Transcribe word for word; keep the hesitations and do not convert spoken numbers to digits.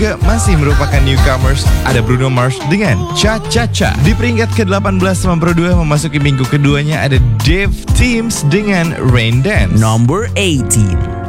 juga masih merupakan newcomers, ada Bruno Mars dengan Cha Cha Cha. Di peringkat ke delapan belas sama Pro dua memasuki minggu keduanya ada Dave Teams dengan Rain Dance. Number eighteen.